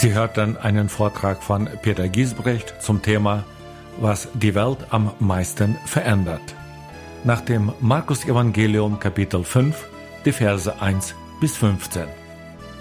Sie hörten einen Vortrag von Peter Giesbrecht zum Thema Was die Welt am meisten verändert. Nach dem Markus-Evangelium Kapitel 5, die Verse 1 bis 15.